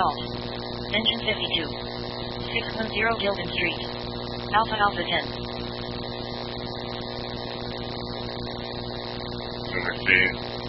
Salt. Engine 52. 610 Gildan Street. Alpha Alpha 10. Number 2.